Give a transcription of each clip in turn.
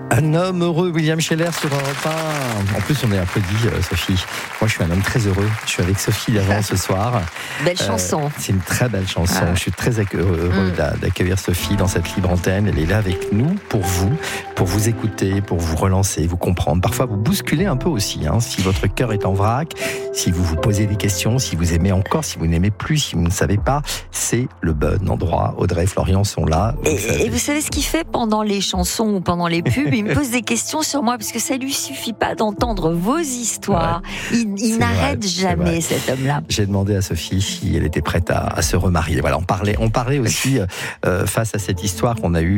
Un homme heureux, William Scheller sur Europe 1. En plus, on est applaudi, Sophie. Moi, je suis un homme très heureux. Je suis avec Sophie Davant ce soir. Belle chanson. C'est une très belle chanson. Je suis très heureux d'accueillir Sophie dans cette libre antenne. Elle est là avec nous pour vous écouter, pour vous relancer, vous comprendre. Parfois, vous bousculer un peu aussi. Si votre cœur est en vrac, si vous vous posez des questions, si vous aimez encore, si vous n'aimez plus, si vous ne savez pas, c'est le bon endroit. Audrey et Florian sont là. Et vous savez ce qu'il fait pendant les chansons ou pendant les pubs? Il me pose des questions sur moi parce que ça lui suffit pas d'entendre vos histoires. Il n'arrête jamais, cet homme-là. J'ai demandé à Sophie si elle était prête à se remarier. Voilà, on parlait aussi face à cette histoire qu'on a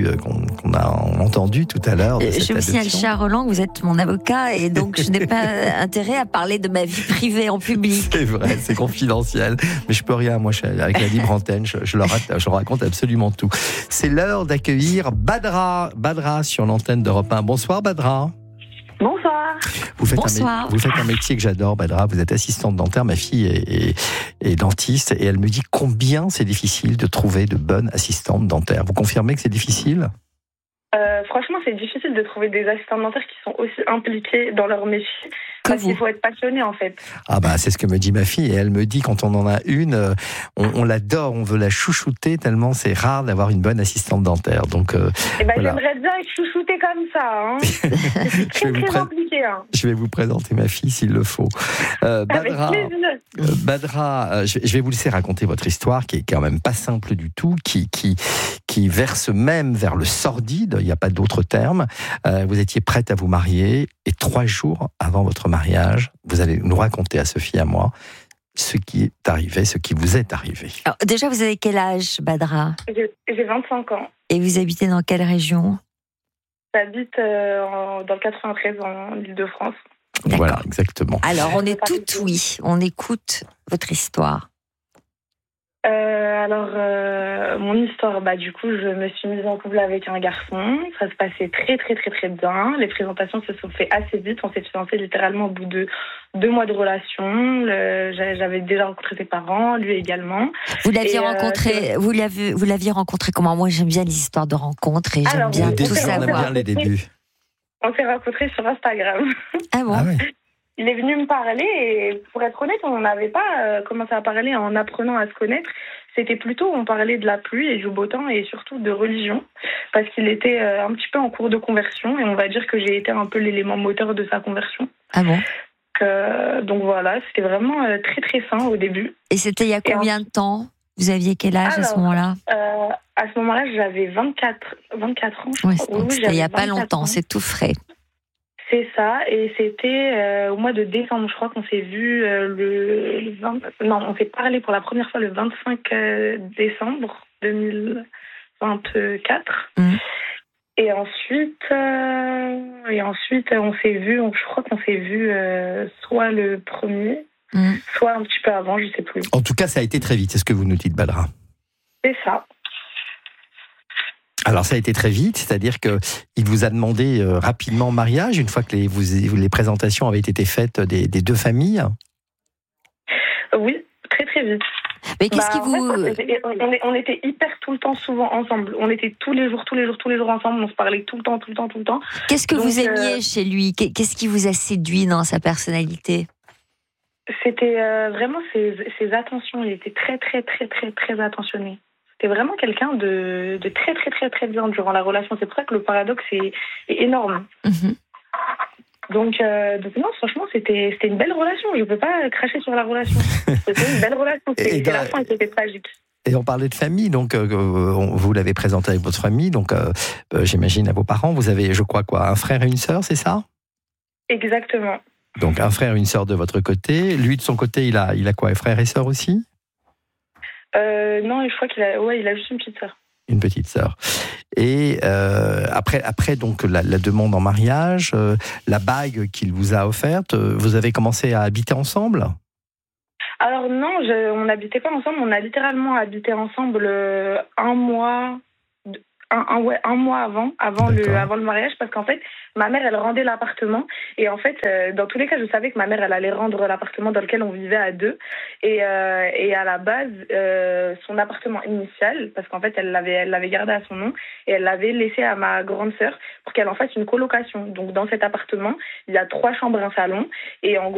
entendue tout à l'heure. Je vous signale, cher Roland, que vous êtes mon avocat et donc je n'ai pas intérêt à parler de ma vie privée en public. C'est vrai, c'est confidentiel, mais je peux rien. Moi, avec la libre antenne, je leur raconte absolument tout. C'est l'heure d'accueillir Badra sur l'antenne d'Europe 1. Bonsoir Badra. Bonsoir. Vous faites un métier que j'adore, Badra. Vous êtes assistante dentaire. Ma fille est dentiste et elle me dit combien c'est difficile de trouver de bonnes assistantes dentaires. Vous confirmez que c'est difficile ? Franchement, c'est difficile de trouver des assistantes dentaires qui sont aussi impliquées dans leur métier. Parce qu'il faut être passionné, en fait. Ah bah, c'est ce que me dit ma fille. Et elle me dit, quand on en a une, on l'adore, on veut la chouchouter, tellement c'est rare d'avoir une bonne assistante dentaire. Donc, voilà. J'aimerais bien être chouchoutée comme ça. C'est très compliqué. Je vais vous présenter ma fille s'il le faut. Badra, je vais vous laisser raconter votre histoire, qui est quand même pas simple du tout, qui verse même vers le sordide, il n'y a pas d'autre terme. Vous étiez prête à vous marier, et 3 jours avant votre mariage, vous allez nous raconter à Sophie et à moi ce qui est arrivé, ce qui vous est arrivé. Alors, déjà, vous avez quel âge, Badra ? J'ai 25 ans. Et vous habitez dans quelle région ? J'habite dans le 93, en Île-de-France. D'accord. Voilà, exactement. Alors, on est toutes oui. On écoute votre histoire. Mon histoire, du coup, je me suis mise en couple avec un garçon. Ça se passait très, très, très, très bien. Les présentations se sont faites assez vite. On s'est fiancés littéralement au bout de 2 mois de relation. J'avais déjà rencontré ses parents, lui également. Vous l'aviez rencontré, vous l'aviez rencontré comment ? Moi, j'aime bien les histoires de rencontres et j'aime bien tout savoir. On aime bien les débuts. On s'est rencontrés sur Instagram. Ah bon ? Ah ouais. Il est venu me parler et pour être honnête, on n'avait pas commencé à parler en apprenant à se connaître. C'était plutôt, on parlait de la pluie et du beau temps et surtout de religion parce qu'il était un petit peu en cours de conversion et on va dire que j'ai été un peu l'élément moteur de sa conversion. Ah bon ? Donc voilà, c'était vraiment très très sain au début. Et c'était il y a combien de temps ? Vous aviez quel âge à ce moment-là ? À ce moment-là, j'avais 24 ans. Oui, c'était il n'y a pas longtemps, c'est tout frais. C'est ça, et c'était au mois de décembre, je crois qu'on s'est vu le 20... Non, on s'est parlé pour la première fois le 25 décembre 2024. Et ensuite, on s'est vu, je crois qu'on s'est vu soit le 1er, soit un petit peu avant, je ne sais plus. En tout cas, ça a été très vite, c'est ce que vous nous dites, Badra. C'est ça. Alors ça a été très vite, c'est-à-dire qu'il vous a demandé rapidement en mariage, une fois que les présentations avaient été faites des 2 familles ? Oui, très très vite. Mais qu'est-ce qui vous... On était hyper tout le temps souvent ensemble. On était tous les jours ensemble, on se parlait tout le temps. Qu'est-ce que vous aimiez chez lui ? Qu'est-ce qui vous a séduit dans sa personnalité ? C'était vraiment ses attentions, il était très très très très très attentionné. C'était vraiment quelqu'un de très, très, très, très bien durant la relation. C'est pour ça que le paradoxe est énorme. Donc non, franchement, c'était une belle relation. Je ne peux pas cracher sur la relation. C'était une belle relation. C'est la fin qui était tragique. Et on parlait de famille, donc vous l'avez présenté avec votre famille, donc j'imagine à vos parents. Vous avez, je crois, un frère et une sœur, c'est ça ? Exactement. Donc un frère et une sœur de votre côté. Lui, de son côté, il a quoi, un frère et sœur aussi ? Non, je crois qu'il a juste une petite sœur. Une petite sœur. Et après donc la demande en mariage, la bague qu'il vous a offerte, vous avez commencé à habiter ensemble ? Alors non, on n'habitait pas ensemble. On a littéralement habité ensemble un mois un mois avant le mariage, parce qu'en fait, ma mère, elle rendait l'appartement. Et en fait, dans tous les cas, je savais que ma mère, elle allait rendre l'appartement dans lequel on vivait à deux. Et à la base, son appartement initial, parce qu'en fait, elle l'avait gardé à son nom, et elle l'avait laissé à ma grande sœur pour qu'elle en fasse une colocation. Donc, dans cet appartement, il y a 3 chambres et un salon. Et en